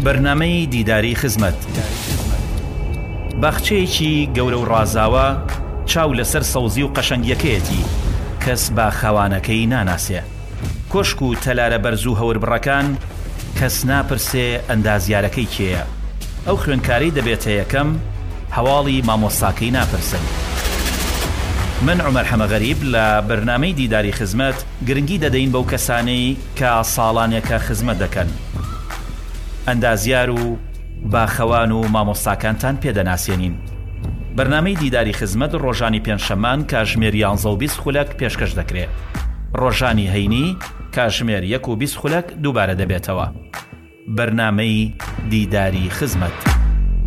بەرنامەی دیداری خزمەت باخچەیەکی گەورە و ڕازاوە چاو لەسەر سەوزی و قەشەنگیەکەیەتی کەس با خاوانەکەی ناناسێ کۆشک و تەلارە بەرز و هەوربڕەکان کەس ناپرسێ ئەندازیارەکەی کێیە ئەو خوێنکاری دەبێتە یەکەم هەواڵی مامۆستاکەی ناپرسن من عومەر حەمەغەریب لە بەرنامەی دیداری خزمەت گرنگی دەدەین بەو کەسانەی کە ساڵانێکە خزمەت دەکەن ئەندازیار و باخەوان و مامۆستاکانتان پێدەناسێنین بەرنامەی دیداری خزمەت ڕۆژانی پێنجشەممان کاتژمێر 11:20 خولەک پێشکەش دەکرێت ڕۆژانی هەینی کاتژمێر 1:20 خولەک دووبارە دەبێتەوە بەرنامەی دیداری خزمەت